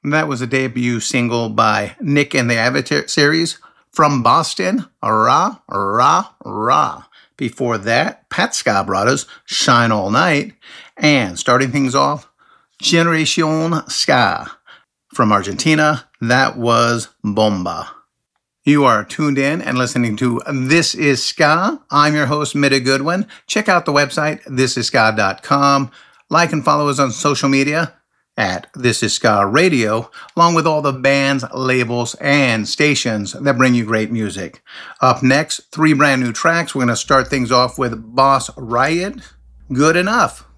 That was a debut single by Nick and the Adversaries from Boston, Rah, Rah, Rah. Before that, Pat Ska Brothers, Shine All Night. And starting things off, Generacion Ska from Argentina. That was Bomba. You are tuned in and listening to This Is Ska. I'm your host, Midda Goodwin. Check out the website, thisisska.com. Like and follow us on social media at This Is Ska Radio, along with all the bands, labels, and stations that bring you great music. Up next, 3 brand new tracks. We're going to start things off with Boss Riot, Good Enough.